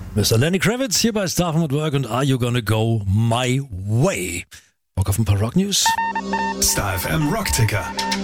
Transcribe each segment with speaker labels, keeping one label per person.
Speaker 1: Mr. Lenny Kravitz hier bei Star at Work und Are You Gonna Go My Way? Bock auf ein paar Rock News?
Speaker 2: Star FM Rock Ticker.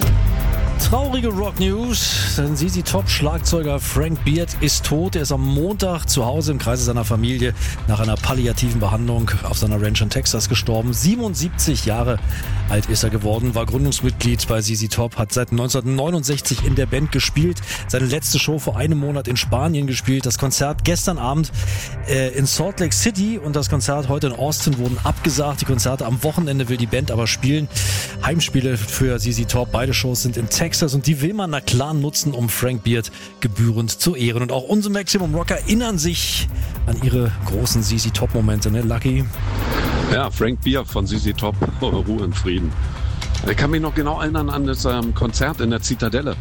Speaker 1: Traurige Rock News, denn ZZ Top Schlagzeuger Frank Beard ist tot. Er ist am Montag zu Hause im Kreise seiner Familie nach einer palliativen Behandlung auf seiner Ranch in Texas gestorben. 77 Jahre alt ist er geworden, war Gründungsmitglied bei ZZ Top, hat seit 1969 in der Band gespielt, seine letzte Show vor einem Monat in Spanien gespielt, das Konzert gestern Abend in Salt Lake City und das Konzert heute in Austin wurden abgesagt. Die Konzerte am Wochenende will die Band aber spielen. Heimspiele für ZZ Top, beide Shows sind in Texas und die will man na klar nutzen, um Frank Beard gebührend zu ehren. Und auch unsere Maximum Rocker erinnern sich an ihre großen ZZ Top Momente, ne Lucky?
Speaker 3: Ja, Frank Beard von ZZ Top, Ruhe in Frieden. Ich kann mich noch genau erinnern an das Konzert in der Zitadelle.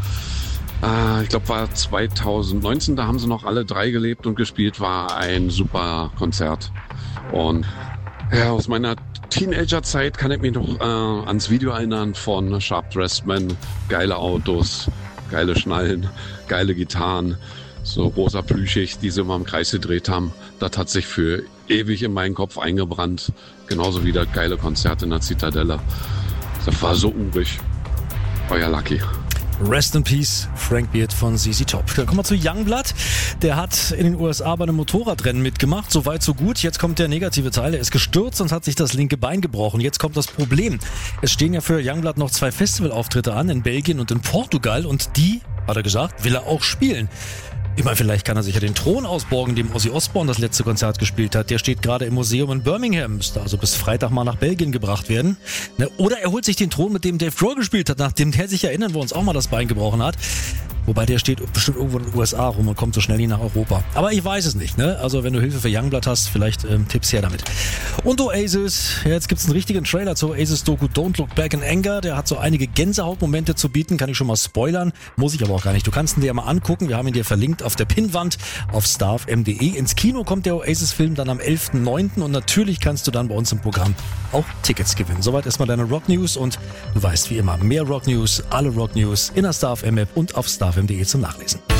Speaker 3: Ich glaube, war 2019, da haben sie noch alle drei gelebt und gespielt, war ein super Konzert. Und ja, aus meiner Teenagerzeit kann ich mich noch ans Video erinnern von Sharp Dressed Men. Geile Autos, geile Schnallen, geile Gitarren, so rosa plüschig, die sie immer im Kreis gedreht haben. Das hat sich für ewig in meinen Kopf eingebrannt. Genauso wie das geile Konzert in der Zitadelle. Das war so urig. Euer Lucky.
Speaker 1: Rest in Peace, Frank Beard von ZZ Top. Dann kommen wir zu Youngblood. Der hat in den USA bei einem Motorradrennen mitgemacht. So weit, so gut. Jetzt kommt der negative Teil. Er ist gestürzt und hat sich das linke Bein gebrochen. Jetzt kommt das Problem. Es stehen ja für Youngblood noch 2 Festivalauftritte an, in Belgien und in Portugal. Und die, hat er gesagt, will er auch spielen. Ich meine, vielleicht kann er sich ja den Thron ausborgen, dem Ozzy Osbourne das letzte Konzert gespielt hat. Der steht gerade im Museum in Birmingham. Müsste also bis Freitag mal nach Belgien gebracht werden. Oder er holt sich den Thron, mit dem Dave Grohl gespielt hat, nachdem der sich erinnern, wo uns auch mal das Bein gebrochen hat. Wobei der steht bestimmt irgendwo in den USA rum und kommt so schnell nie nach Europa. Aber ich weiß es nicht, ne? Also wenn du Hilfe für Youngblood hast, vielleicht Tipps her damit. Und Oasis, ja, jetzt gibt's einen richtigen Trailer zur Oasis-Doku Don't Look Back in Anger. Der hat so einige Gänsehautmomente zu bieten, kann ich schon mal spoilern. Muss ich aber auch gar nicht. Du kannst ihn dir mal angucken. Wir haben ihn dir verlinkt auf der Pinnwand auf starfm.de. Ins Kino kommt der Oasis-Film dann am 11.09. und natürlich kannst du dann bei uns im Programm auch Tickets gewinnen. Soweit erstmal deine Rock News und du weißt wie immer, mehr Rock News, alle Rock News in der StarFM App und auf starfm.de zum Nachlesen.